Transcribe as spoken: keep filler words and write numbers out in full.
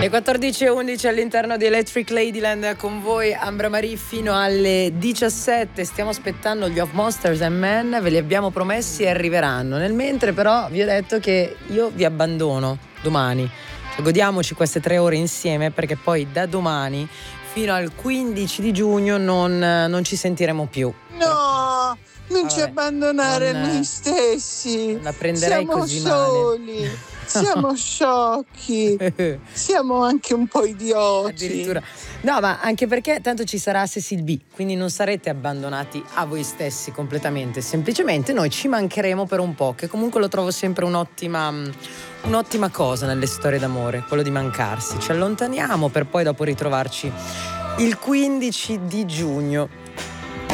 Le quattordici e undici all'interno di Electric Ladyland con voi Ambra Marie fino alle diciassette. Stiamo aspettando gli Of Monsters and Men, ve li abbiamo promessi e arriveranno. Nel mentre però vi ho detto che io vi abbandono domani. Cioè, godiamoci queste tre ore insieme, perché poi da domani fino al quindici di giugno non, non ci sentiremo più. No, non ah, ci abbandonare non, noi stessi. La prenderei Siamo così soli. male. Siamo sciocchi. Siamo anche un po' idioti. Addirittura. No, ma anche perché tanto ci sarà Cecil B, quindi non sarete abbandonati a voi stessi completamente. Semplicemente noi ci mancheremo per un po', che comunque lo trovo sempre un'ottima un'ottima cosa nelle storie d'amore, quello di mancarsi. Ci allontaniamo per poi dopo ritrovarci il quindici di giugno.